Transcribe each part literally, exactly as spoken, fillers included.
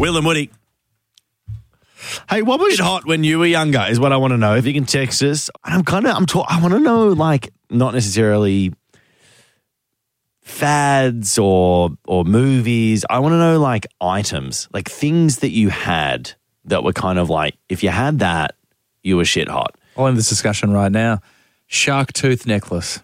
Will and Woody. Hey, what was hot when you were younger is what I want to know. If you can text us. I'm kind of, I'm ta- I want to know, like, not necessarily fads or or movies. I want to know, like, items, like things that you had that were kind of like, if you had that, you were shit hot. I'll end this discussion right now. Shark tooth necklace.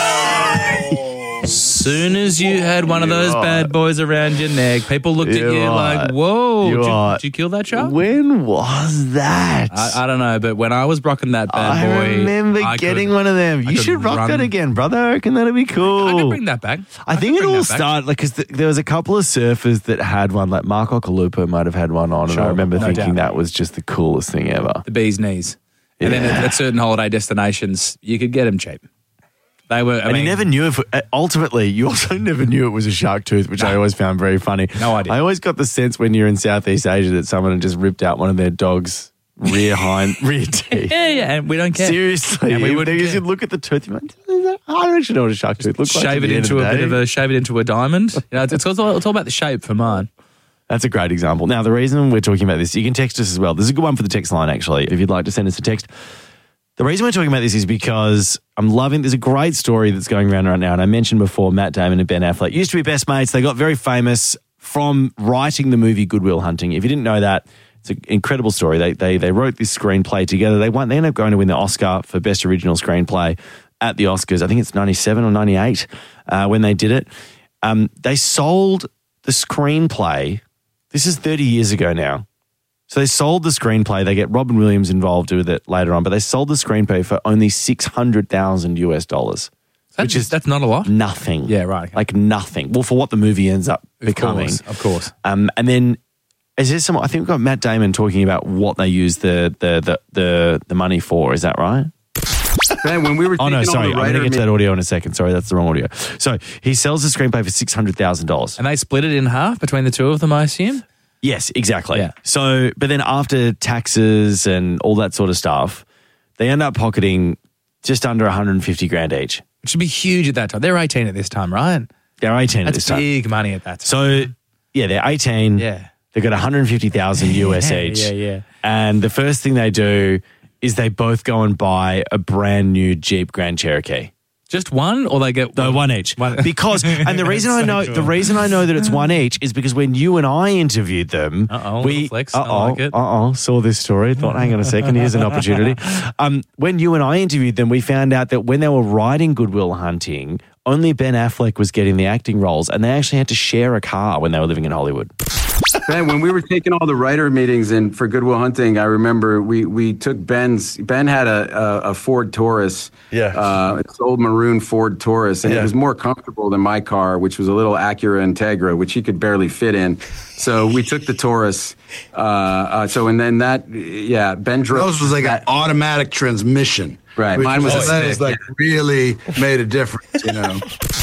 Soon as you had one of those bad boys around your neck, people looked at you like, whoa, did you, did you kill that shark? When was that? I, I don't know, but when I was rocking that bad I boy. remember I getting could, one of them. I You could should rock run. that again, brother. I reckon that'd be cool. I could bring that back. I, I think could it bring all that back. started, like, because th- there was a couple of surfers that had one, like Mark Ocalupo might have had one on, Sure, and I remember no thinking doubt. that was just the coolest thing ever. The bee's knees. And then at, at certain holiday destinations, you could get them cheap. They were, I and mean, you never knew if, uh, ultimately, you also never knew it was a shark tooth, which I always found very funny. No idea. I always got the sense when you're in Southeast Asia that someone had just ripped out one of their dog's rear hind, rear teeth. yeah, yeah, and we don't care. Seriously. And we If wouldn't they care. used to look at the tooth, you went, I don't actually know what a shark tooth looks like. Shave at it the end into of a the bit of day. a, shave it into a diamond. You know, it's, it's, all, it's all about the shape for mine. That's a great example. Now, the reason we're talking about this, you can text us as well. This is a good one for the text line, actually, if you'd like to send us a text. The reason we're talking about this is because I'm loving, there's a great story that's going around right now, and I mentioned before Matt Damon and Ben Affleck used to be best mates. They got very famous from writing the movie Good Will Hunting. If you didn't know that, it's an incredible story. They they they wrote this screenplay together. They won. They ended up going to win the Oscar for Best Original Screenplay at the Oscars. I think it's ninety-seven or ninety-eight uh, when they did it. Um, they sold the screenplay. This is thirty years ago now. So they sold the screenplay. They get Robin Williams involved with it later on, but they sold the screenplay for only six hundred thousand US dollars, That, which is that's not a lot. nothing. Yeah, right. Okay. Like nothing. Well, for what the movie ends up Of becoming. course, of course. Um, and then is there some? I think we've got Matt Damon talking about what they use the the the the, the money for. Is that right? Man, when we were Oh no, taking all sorry. the I'm going writer to get to meetings- that audio in a second. Sorry, that's the wrong audio. So he sells the screenplay for six hundred thousand dollars. And they split it in half between the two of them, I assume? Yes, exactly. Yeah. So, but then after taxes and all that sort of stuff, they end up pocketing just under one hundred fifty grand each. Which would be huge at that time. They're eighteen at this time, right? They're eighteen at That's this time. big money at that time. So, yeah, they're eighteen. Yeah. They've got one hundred fifty thousand US Yeah, each. yeah, yeah. And the first thing they do is they both go and buy a brand new Jeep Grand Cherokee. Just one, or they get No, one each. One- Because, and the reason I So know, cool. the reason I know that it's one each is because when you and I interviewed them, Uh-oh, we, little flex. I uh-oh, like it. uh-oh, saw this story, thought, hang on a second, here's an opportunity. Um, when you and I interviewed them, we found out that when they were writing Good Will Hunting, only Ben Affleck was getting the acting roles, and they actually had to share a car when they were living in Hollywood. Man, when we were taking all the writer meetings in for Good Will Hunting, I remember we we took Ben's. Ben had a a, a Ford Taurus, Yeah. uh, it's old maroon Ford Taurus, and Yeah. it was more comfortable than my car, which was a little Acura Integra, which he could barely fit in. So we took the Taurus. Uh, uh, so and then that, yeah, Ben drove. Yours was like an automatic transmission. Right, Which mine was was, a that is stick, like really made a difference, you know.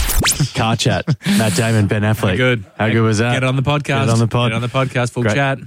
Car chat. Matt Damon, Ben Affleck. Good. How good was that? Get it on the podcast. Get it on the pod. Get it on the podcast. Full Great. chat.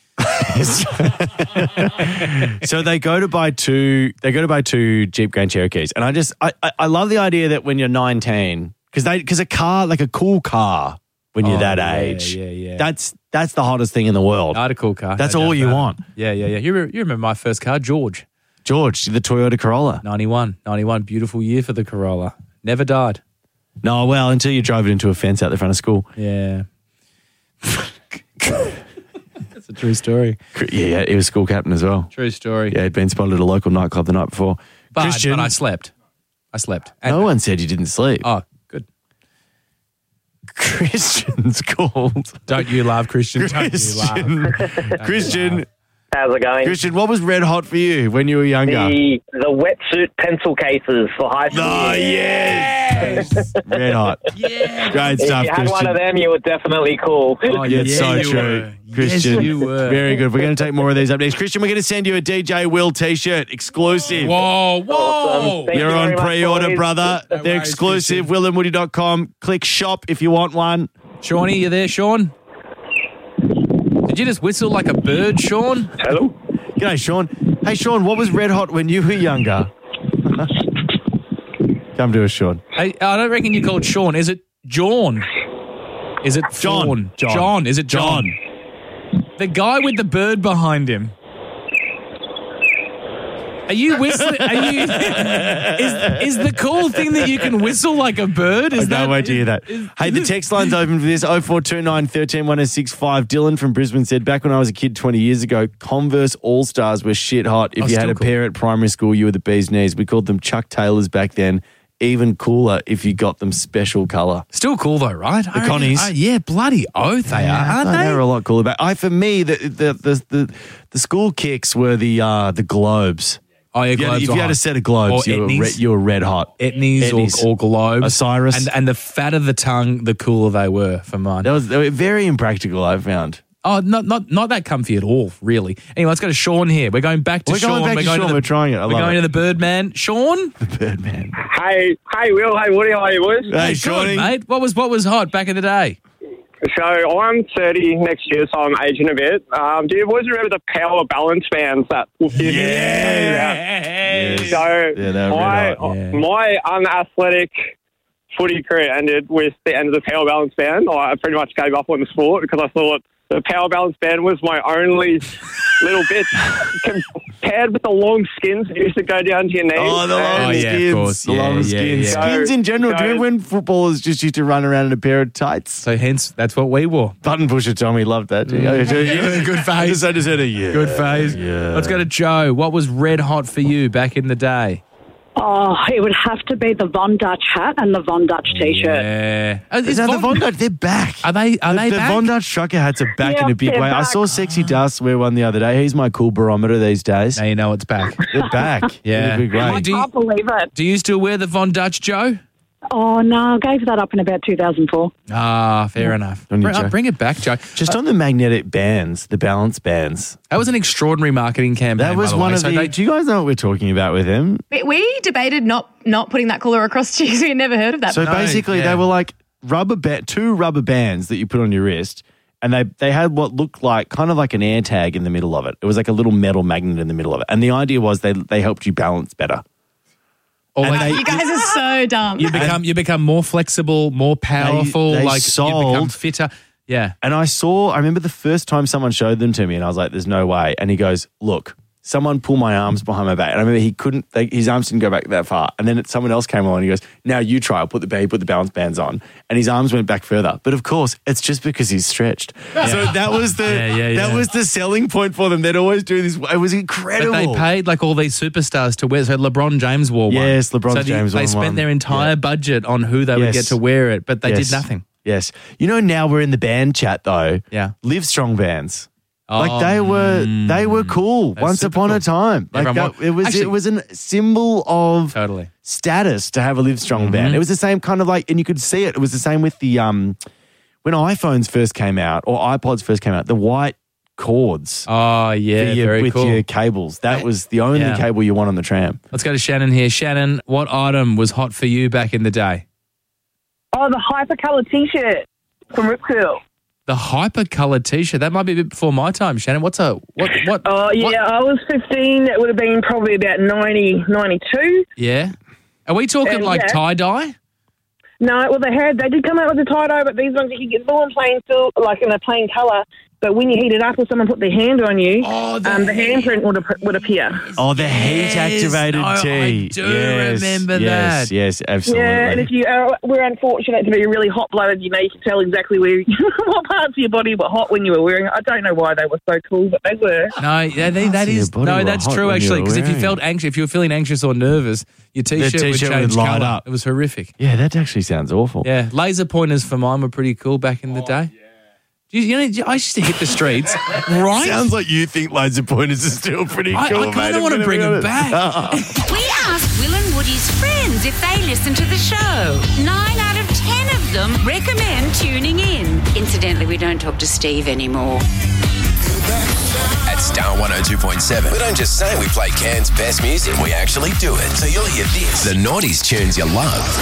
So they go to buy two. They go to buy two Jeep Grand Cherokees, and I just I I, I love the idea that when you're nineteen, because they because a car like a cool car when you're Oh, that yeah, age, yeah, yeah. that's that's the hottest thing in the world. I had a cool car. That's No all doubt you about it. want. Yeah, yeah, yeah. You, re- you remember my first car, George. George, the Toyota Corolla. ninety-one. ninety-one. Beautiful year for the Corolla. Never died. No, well, until you drove it into a fence out the front of school. Yeah. That's a true story. Yeah, yeah, he was school captain as well. True story. Yeah, he'd been spotted at a local nightclub the night before. But, Christian, but I slept. I slept. And- no one said you didn't sleep. Oh, good. Christian's called. Don't you laugh, Christian. Don't you laugh. Christian. Christian. How's it going? Christian, what was red hot for you when you were younger? The the wetsuit pencil cases for high school. Oh, yes. Red hot. Yeah. Great If stuff, you had Christian. one of them, you were definitely cool. Oh, Yeah, it's yeah, so you true. were. Christian, Yes, you were. very good. We're going to take more of these up next. Christian, we're going to send you a D J Will t-shirt, exclusive. Whoa, whoa. Awesome. Thank You're you on very much, pre-order, boys. brother. No They're worries, exclusive, Christian. will and woody dot com. Click shop if you want one. Shawnee, you there, Sean? Did you just whistle like a bird, Sean? Hello? G'day, Sean. Hey, Sean, what was red hot when you were younger? Come to us, Sean. Hey, I don't reckon you called Sean. Is it John? Is it John. Fawn? John. John. Is it John? The guy with the bird behind him. Are you whistling? Are you? is, is the cool thing that you can whistle like a bird? Is I that, can't wait to hear that. Is, hey, the text line's open for this. oh four two nine, one three, one oh six five. Dylan from Brisbane said, back when I was a kid twenty years ago, Converse All-Stars were shit hot. If Oh, you had still a cool. pair at primary school, you were the bee's knees. We called them Chuck Taylors back then. Even cooler if you got them special colour. Still cool though, right? The I reckon- Connies. oh, yeah, bloody oath they Yeah, are, I aren't thought they? they were a lot cooler. But I, for me, the the the the, the school kicks were the uh, the globes. Oh, yeah, If you, had, globes if are you had a hot. set of globes, Or you were, etnies. red, you were red hot. Etnies, Etnies. Or, or globes. Osiris. And, and the fatter the tongue, the cooler they were for mine. That was they were very impractical, I found. Oh, not not not that comfy at all, really. Anyway, let's go to Sean here. We're going back to We're Sean. going back to Sean. the, We're trying it. I we're love going it. to the Birdman. Sean? The Birdman. Hey, hey, Will. Hey, Woody. How are you, boys? Hey, Good, Shawnee. mate. What was what was hot back in the day? So I'm thirty next year, so I'm aging a bit. Um, do you boys remember the Power Balance bands that? Yeah. So Yeah, they were my red hot. Yeah. my unathletic footy career ended with the end of the Power Balance band. I pretty much gave up on the sport because I thought the Power Balance band was my only little bit compared with the long skins that used to go down to your knees. Oh, the long Oh, yeah, of skins. course. The Yeah, long yeah, skins. yeah. Skins in general. Do you So- remember when footballers just used to run around in a pair of tights? So hence, that's what we wore. Button pusher Tommy loved that. Yeah. Good phase. I just, I just had a yeah. Good phase. Yeah. Let's go to Joe. What was red hot for you back in the day? Oh, it would have to be the Von Dutch hat and the Von Dutch T-shirt. Yeah. Oh, is Now, the Von- Von Dutch, they're back. Are they? Are the, they the back? Von Dutch trucker hats are back Yeah, in a big they're way. I back. saw Sexy Dust wear one the other day. He's my cool barometer these days. Now you know it's back. They're back. Yeah. In a big I way. Do you- can't believe it. Do you still wear the Von Dutch, Joe? Oh, no, I gave that up in about two thousand four. Ah, fair enough. Don't you, Bring, Joe? bring it back, Joe. Just on the magnetic bands, the balance bands. That was an extraordinary marketing campaign. That was by the one way. of So the. they- do you guys know what we're talking about with him? We- We debated not not putting that cooler across to you. We had never heard of that. So No, basically, yeah. they were like rubber ba- two rubber bands that you put on your wrist, and they they had what looked like kind of like an air tag in the middle of it. It was like a little metal magnet in the middle of it, and the idea was they they helped you balance better. Or And like they- you guys are so dumb. you become you become more flexible, more powerful. they like you become sold- fitter. Yeah. And I saw, I remember the first time someone showed them to me, and I was like, "There's no way." And he goes, "Look." Someone pulled my arms behind my back, and I remember he couldn't. They, his arms didn't go back that far. And then it, someone else came along, and he goes, "Now you try." I'll put the he put the balance bands on, and his arms went back further. But of course, it's just because he's stretched. So that was the Yeah, yeah, that yeah. was the selling point for them. They'd always do this. It was But incredible. they paid like all these superstars to wear. So LeBron James wore one. Yes, LeBron so the- James They wore spent one. their entire Yeah. budget on who they would Yes. get to wear it, but they Yes. did nothing. Yes, you know now we're in the band chat though. Yeah. Live Strong bands. Oh, Like they were, they were cool That's once super upon a cool. time. Like Everyone that, wa- it was, Actually- it was a symbol of Totally. status to have a Live Strong Mm-hmm. band. It was the same kind of like, and you could see it. It was the same with the um, when iPhones first came out or iPods first came out. The white cords Oh yeah, for your- very with cool. your cables. That was the only Yeah. cable you want on the tram. Let's go to Shannon here. Shannon, what item was hot for you back in the day? Oh, the hypercolour T-shirt from Rip Curl. The hypercolor T-shirt. That might be a bit before my time, Shannon. What's a what? What? Oh, yeah, what- I was fifteen. It would have been probably about ninety, ninety-two. Yeah. Are we talking Um, like yeah. tie dye? No, well, they had, they did come out with the tie-dye, but these ones you could get them in plain still, like in a plain colour. But when you heat it up or someone put their hand on you, Oh, the um, the handprint would, ap- would appear. Oh, the Yes. heat activated Oh, I tee. do yes, remember yes, that. Yes, absolutely. Yeah, and if you are, we're unfortunate to be really hot-blooded, you know, you can tell exactly where what parts of your body were hot when you were wearing it. I don't know why they were so cool, but they were. No, yeah, they, that Parts of is your body no, were that's hot true when you actually. were Because if you wearing felt anxious, if you were feeling anxious or nervous, your T-shirt, would T-shirt would change light colour. up. It was horrific. Yeah, that actually sounds awful. Yeah, laser pointers for mine were pretty cool back in the day. You, you know, I used to hit the streets, right? Sounds like you think laser pointers are still pretty I- cool, I kinda mate. wanna I'm gonna bring be them honest. back. We asked Will and Woody's friends if they listen to the show. Nine out of ten of them recommend tuning in. Incidentally, we don't talk to Steve anymore. At Star one oh two point seven, we don't just say we play Cairns' best music, we actually do it. So you'll hear this. The noughties tunes you love.